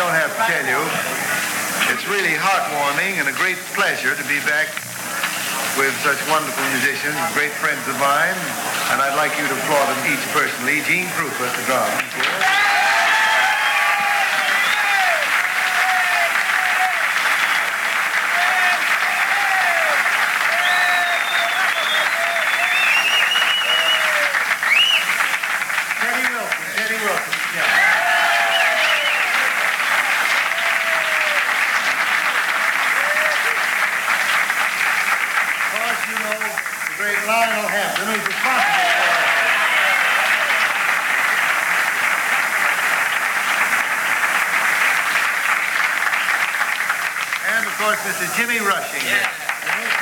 don't have to tell you, it's really heartwarming and a great pleasure to be back with such wonderful musicians, great friends of mine, and I'd like you to applaud them each personally. Gene Krupa at the drums. Teddy Wilson, yeah. You know, the great Lionel Hampton, who's responsible for it. And, of course, Mr. Jimmy Rushing. Yeah.